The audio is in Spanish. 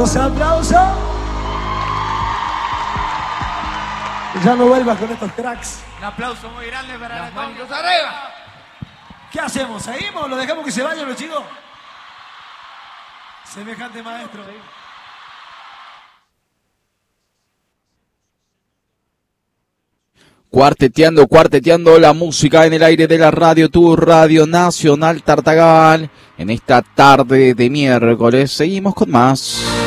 Los aplausos. Ya no vuelvas con estos cracks. Un aplauso muy grande para las manos arriba. ¿Qué hacemos? ¿Seguimos o lo dejamos que se vayan los chicos? Semejante maestro. Cuarteteando la música en el aire de la radio, tu Radio Nacional Tartagal. En esta tarde de miércoles seguimos con más.